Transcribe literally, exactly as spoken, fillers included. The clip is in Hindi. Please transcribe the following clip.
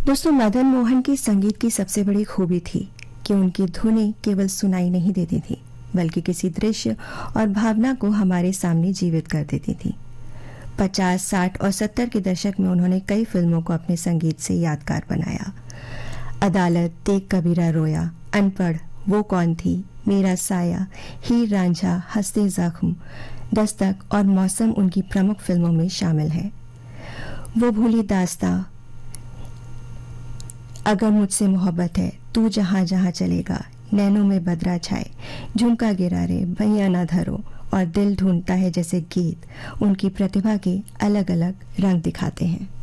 दोस्तों, मदन मोहन की संगीत की सबसे बड़ी खूबी थी कि उनकी धुनें केवल सुनाई नहीं देती थी, बल्कि किसी दृश्य और भावना को हमारे सामने जीवित कर देती थी। पचास, साठ और सत्तर के दशक में उन्होंने कई फिल्मों को अपने संगीत से यादगार बनाया। अदालत, देख कबीरा रोया, अनपढ़, वो कौन थी, मेरा साया, हीर रांझा, हंसते जख्म, दस्तक और मौसम उनकी प्रमुख फिल्मों में शामिल है। वो भूली दास्तां, अगर मुझसे मोहब्बत है, तू जहां जहां चलेगा, नैनों में बदरा छाए, झुमका गिरा रे, भैया ना धरो और दिल ढूंढता है जैसे गीत उनकी प्रतिभा के अलग अलग रंग दिखाते हैं।